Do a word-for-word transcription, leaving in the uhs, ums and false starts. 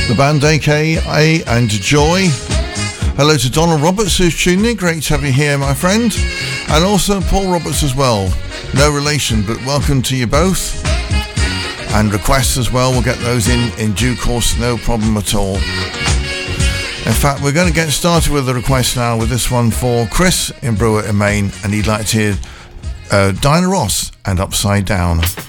The band A K A and Joy. Hello to Donald Roberts who's tuned in. Great to have you here, my friend. And also Paul Roberts as well. No relation, but welcome to you both. And requests as well, we'll get those in in due course, no problem at all. In fact, we're going to get started with the request now with this one for Chris in Brewer in Maine, and he'd like to hear uh, Diana Ross and Upside Down.